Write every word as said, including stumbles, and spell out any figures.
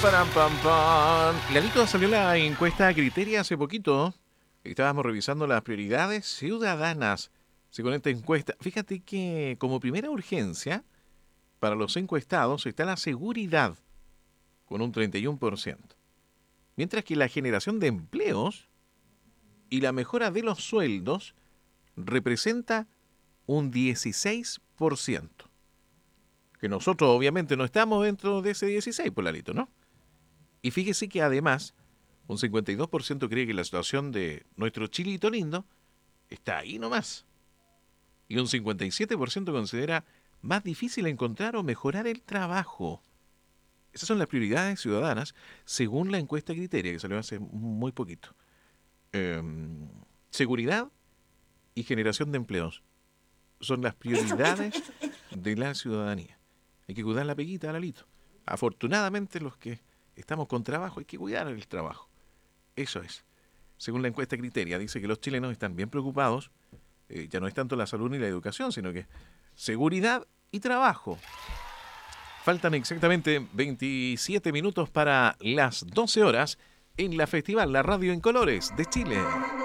param, pam, pam. Lalito, salió la encuesta Criteria hace poquito. Estábamos revisando las prioridades ciudadanas según esta encuesta. Fíjate que como primera urgencia para los encuestados está la seguridad con un treinta y uno por ciento. Mientras que la generación de empleos y la mejora de los sueldos representa un dieciséis por ciento. Que nosotros obviamente no estamos dentro de ese dieciséis por ciento, Lalito, ¿no? Y fíjese que además un cincuenta y dos por ciento cree que la situación de nuestro Chilito lindo está ahí nomás. Y un cincuenta y siete por ciento considera más difícil encontrar o mejorar el trabajo. Esas son las prioridades ciudadanas según la encuesta Criteria que salió hace muy poquito. Eh, seguridad y generación de empleos son las prioridades de la ciudadanía. Hay que cuidar la peguita, Lalito. Afortunadamente los que estamos con trabajo hay que cuidar el trabajo. Eso es. Según la encuesta Criteria, dice que los chilenos están bien preocupados. Eh, ya no es tanto la salud ni la educación, sino que seguridad y trabajo. Faltan exactamente veintisiete minutos para las doce horas en la Festival La Radio en Colores de Chile.